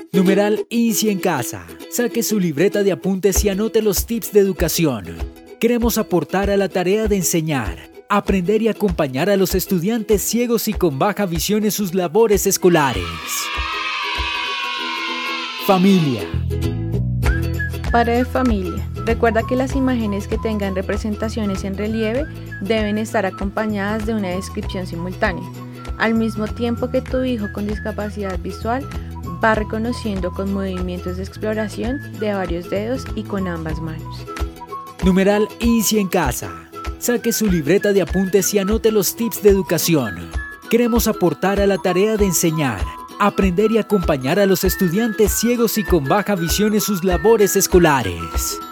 Numeral INSI en casa. Saque su libreta de apuntes y anote los tips de educación. Queremos aportar a la tarea de enseñar, aprender y acompañar a los estudiantes ciegos y con baja visión en sus labores escolares. Familia. Padre de familia, recuerda que las imágenes que tengan representaciones en relieve deben estar acompañadas de una descripción simultánea, al mismo tiempo que tu hijo con discapacidad visual va reconociendo con movimientos de exploración de varios dedos y con ambas manos. Numeral INSI en casa. Saque su libreta de apuntes y anote los tips de educación. Queremos aportar a la tarea de enseñar, aprender y acompañar a los estudiantes ciegos y con baja visión en sus labores escolares.